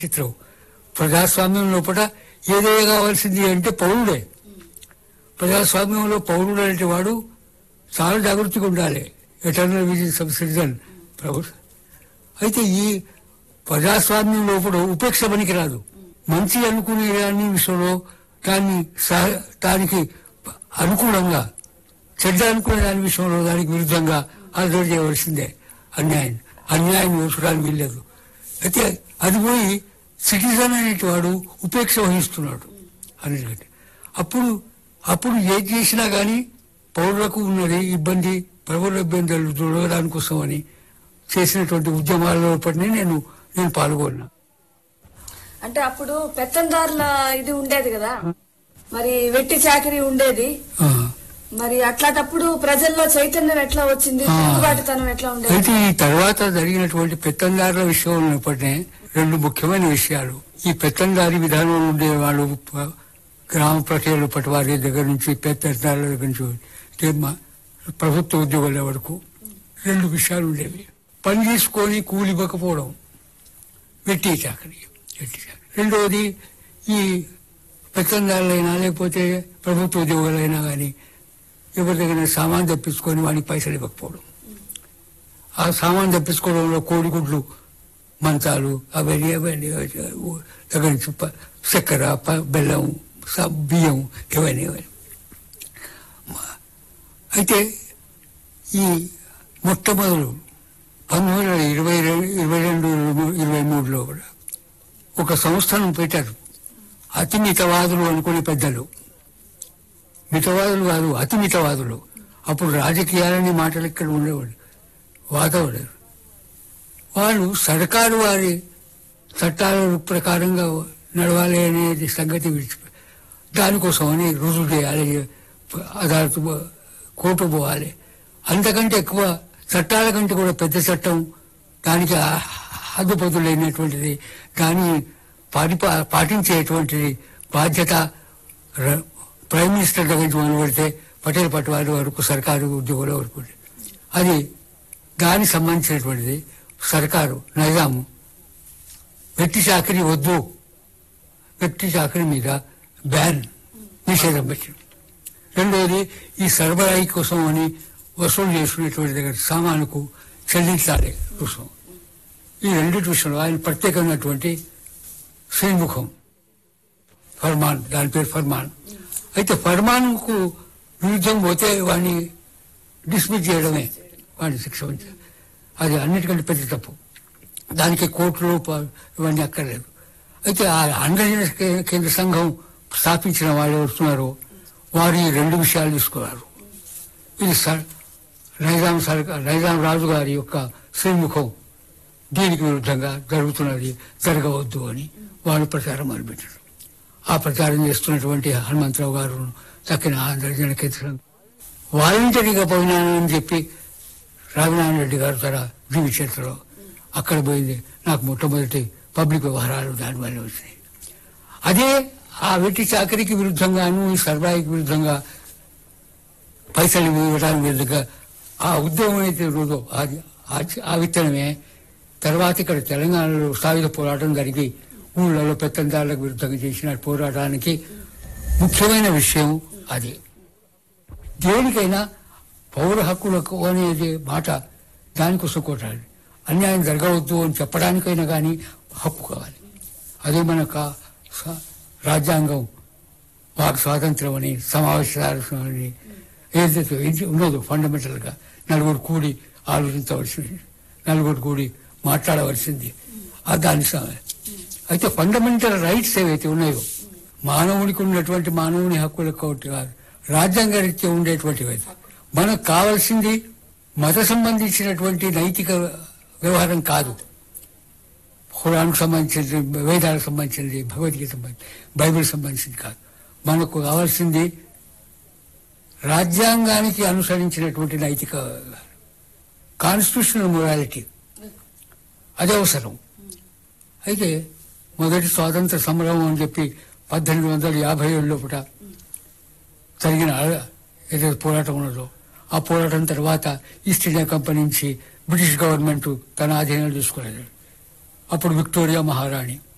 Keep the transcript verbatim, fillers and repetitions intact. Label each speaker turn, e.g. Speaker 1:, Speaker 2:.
Speaker 1: చిత్రం ప్రజాస్వామ్యం లోపల ఏదైనా కావాల్సింది అంటే పౌరుడే. ప్రజాస్వామ్యంలో పౌరుడు అంటే వాడు చాలా జాగృతిగా ఉండాలి. ఎటర్నల్ విజన్ సబ్ సిటిజన్ ప్రభుత్వం. అయితే ఈ ప్రజాస్వామ్యం లోపల ఉపేక్ష పనికి రాదు. మంచి అనుకునే దాని విషయంలో దాన్ని సహ దానికి అనుకూలంగా, చెడ్డ అనుకునే దాని విషయంలో దానికి విరుద్ధంగా అర్థం చేయవలసిందే. అన్యాయం అన్యాయం చూడడానికి వీల్లేదు. అయితే అది పోయి సిటిజన్ అనేటివాడు ఉపేక్ష వహిస్తున్నాడు అనేది. అప్పుడు అప్పుడు ఏది చేసినా కానీ పౌరులకు ఉన్నది ఇబ్బంది, పౌరుల ఇబ్బందులు చూడడానికి కోసమని చేసినటువంటి ఉద్యమాల్లో పట్టినే నేను నేను పాల్గొన్నా.
Speaker 2: అంటే అప్పుడు పెత్తందారుల ఇది ఉండేది కదా, మరి వెట్టి చాకరీ ఉండేది. మరి అట్లాంటప్పుడు ప్రజల్లో చైతన్యం ఎట్లా వచ్చింది, తిరుగుబాటుతనం ఎట్లా ఉండేది?
Speaker 1: అయితే ఈ తర్వాత జరిగినటువంటి పెత్తందారుల విషయంలో పట్టినే రెండు ముఖ్యమైన విషయాలు. ఈ పెత్తందారి విధానంలో ఉండే వాళ్ళు గ్రామ ప్రజలు పట్టి వారి దగ్గర నుంచి పెత్తందారుల దగ్గర నుంచి ప్రభుత్వ ఉద్యోగుల వరకు రెండు విషయాలు ఉండేవి. పని తీసుకొని కూలి ఇవ్వకపోవడం, వెట్టి చాకరీ. వెట్టి చాకరీ రెండవది ఈ పెత్తందారులైనా లేకపోతే ప్రభుత్వ ఉద్యోగులైనా కానీ ఎవరి దగ్గర సామాన్ తెప్పించుకొని వాడికి పైసలు ఇవ్వకపోవడం. ఆ సామాన్ తెప్పించుకోవడంలో కోడిగుడ్లు, మంచాలు అవన్నీ అవన్నీ దగ్గర నుంచి చక్కెర, బెల్లం, బియ్యం ఇవన్నీ ఇవన్నీ అయితే ఈ మొట్టమొదలు పంతొమ్మిది వందల ఇరవై రెండు ఇరవై రెండు ఇరవై మూడులో కూడా ఒక సంస్థను పెట్టారు. అతి మితవాదులు అనుకునే పెద్దలు, మితవాదులు కాదు అతి మితవాదులు. అప్పుడు రాజకీయాలని మాటలు ఇక్కడ ఉండేవాడు వాతావరణం. వాళ్ళు సర్కారు వారి చట్టాల ప్రకారంగా నడవాలి అనేది సంగతి విడిచిపోయి దానికోసమని రుజువు చేయాలి, అదాలత్ కోర్టు పోవాలి. అంతకంటే ఎక్కువ చట్టాల కంటే కూడా పెద్ద చట్టం, దానికి హద్దుపదులైనటువంటిది, దాన్ని పాటి పాటించేటువంటిది బాధ్యత ప్రైమ్ మినిస్టర్ దగ్గర నుంచి మొదలుపెడితే పటేల్ పట్వారి వరకు సర్కారు ఉద్యోగుల వరకు అది దానికి సంబంధించినటువంటిది. సర్కారు నైజాము వెట్టి చాకరీ వద్దు, వెట్టి చాకరీ మీద బ్యాన్ నిషేధం పెట్టింది. రెండవది ఈ సరబరాయి కోసం అని వసూలు చేసుకునేటువంటి దగ్గర సామానుకు చెల్లించాలి రుసుము. ఈ రెండింటి విషయంలో ఆయన ప్రత్యేకమైనటువంటి శ్రీముఖం ఫర్మాన్, దాని పేరు ఫర్మాన్. అయితే ఫర్మాన్కు విరుద్ధం పోతే వాడిని డిస్మిస్ చేయడమే, వాడిని శిక్ష ఉంచాలి. అది అన్నిటికంటే పెద్ద తప్పు. దానికి కోర్టులు ఇవన్నీ అక్కర్లేదు. అయితే ఆ ఆంధ్రజన కేంద్ర సంఘం స్థాపించిన వాళ్ళు వస్తున్నారో వారు ఈ రెండు విషయాలు తీసుకున్నారు. ఇది నైజాం సర్కార్ నైజాం రాజు గారి యొక్క శ్రీముఖం దీనికి విరుద్ధంగా జరుగుతున్నది, జరగవద్దు అని వాళ్ళు ప్రచారం మొదలుపెట్టారు. ఆ ప్రచారం చేస్తున్నటువంటి హనుమంతరావు గారు తక్కిన ఆంధ్రజన కేంద్ర సంఘం వాలంటరీగా పోయినానని చెప్పి రాఘనారాయణ రెడ్డి గారు తన జీవి చరిత్రలో అక్కడ పోయింది. నాకు మొట్టమొదటి పబ్లిక్ వ్యవహారాలు దానివల్ల వచ్చినాయి. అదే ఆ వెట్టి చాకరీకి విరుద్ధంగాను, ఈ సరఫరాకి విరుద్ధంగా పైసలు ఇవ్వడానికి విరుద్ధంగా ఆ ఉద్యమం అయితే రోజు ఆ విత్తనమే తర్వాత ఇక్కడ తెలంగాణలో సాయుధ పోరాటం జరిగి ఊళ్ళలో పెత్తందారులకు విరుద్ధంగా చేసిన పోరాటానికి ముఖ్యమైన విషయం అది. దేనికైనా పౌర హక్కులకు అనేది మాట దానికోసం కొట్టాలి. అన్యాయం జరగవద్దు అని చెప్పడానికైనా కానీ హక్కు కావాలి. అదే మనకు రాజ్యాంగం వాక్ స్వాతంత్రం అని, సమావేశాలు అని ఏదైతే ఉన్నదో ఫండమెంటల్గా నలుగురు కూడి ఆలోచించవలసింది, నలుగురు కూడి మాట్లాడవలసింది దాని. అయితే ఫండమెంటల్ రైట్స్ ఏవైతే ఉన్నాయో మానవునికి ఉన్నటువంటి మానవుని హక్కులకు కాదు, రాజ్యాంగ రీత్యా ఉండేటువంటివి అయితే మనకు కావాల్సింది మత సంబంధించినటువంటి నైతిక వ్యవహారం కాదు. ఖురాన్కు సంబంధించింది, వేదాలకు సంబంధించింది, భగవద్గీత సంబంధించి బైబిల్ సంబంధించింది కాదు. మనకు కావాల్సింది రాజ్యాంగానికి అనుసరించినటువంటి నైతిక కాన్స్టిట్యూషనల్ మొరాలిటీ, అదే అవసరం. అయితే మొదటి స్వాతంత్ర సంగ్రామం అని చెప్పి పద్దెనిమిది వందల యాభై ఏడు లోపల జరిగిన ఏదైతే పోరాటం ఉన్నదో ఆ పోరాటం తర్వాత ఈస్ట్ ఇండియా కంపెనీ నుంచి బ్రిటిష్ గవర్నమెంట్ తన ఆధీనంలో తీసుకునేది. అప్పుడు విక్టోరియా మహారాణి